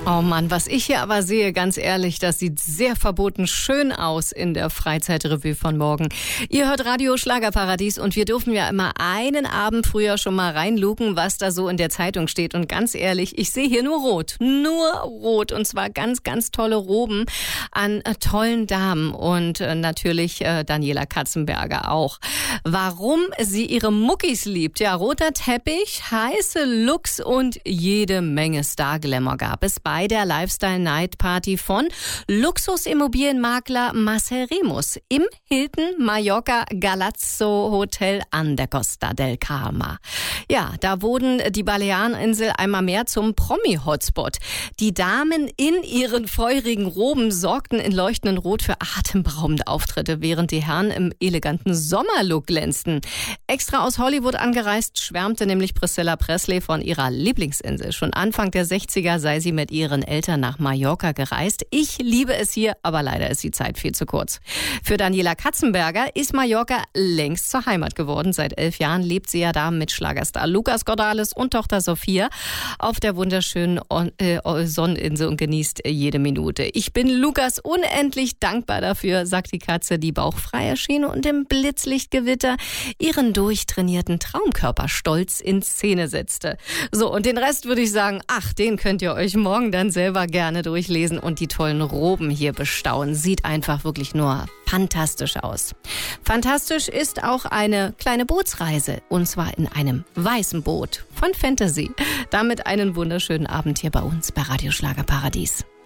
Oh Mann, was ich hier aber sehe, ganz ehrlich, das sieht sehr verboten schön aus in der Freizeitrevue von morgen. Ihr hört Radio Schlagerparadies und wir dürfen ja immer einen Abend früher schon mal reinluken, was da so in der Zeitung steht. Und ganz ehrlich, ich sehe hier nur rot und zwar ganz, ganz tolle Roben an tollen Damen und natürlich Daniela Katzenberger auch. Warum sie ihre Muckis liebt? Ja, roter Teppich, heiße Looks und jede Menge Star-Glamour gab es bei der Lifestyle Night Party von Luxusimmobilienmakler Marcel Remus im Hilton Mallorca Galazzo Hotel an der Costa del Carmen. Ja, da wurden die Baleareninsel einmal mehr zum Promi-Hotspot. Die Damen in ihren feurigen Roben sorgten in leuchtendem Rot für atemberaubende Auftritte, während die Herren im eleganten Sommerlook glänzten. Extra aus Hollywood angereist schwärmte nämlich Priscilla Presley von ihrer Lieblingsinsel. Schon Anfang der 60er sei sie mit ihren Eltern nach Mallorca gereist. Ich liebe es hier, aber leider ist die Zeit viel zu kurz. Für Daniela Katzenberger ist Mallorca längst zur Heimat geworden. Seit 11 Jahren lebt sie ja da mit Schlagerstar Lucas Cordalis und Tochter Sophia auf der wunderschönen Sonneninsel und genießt jede Minute. Ich bin Lukas unendlich dankbar dafür, sagt die Katze, die bauchfrei erschien und im Blitzlichtgewitter ihren durchtrainierten Traumkörper stolz in Szene setzte. So, und den Rest würde ich sagen, den könnt ihr euch morgen dann selber gerne durchlesen und die tollen Roben hier bestaunen. Sieht einfach wirklich nur fantastisch aus. Fantastisch ist auch eine kleine Bootsreise und zwar in einem weißen Boot von Fantasy. Damit einen wunderschönen Abend hier bei uns bei Radio Schlagerparadies.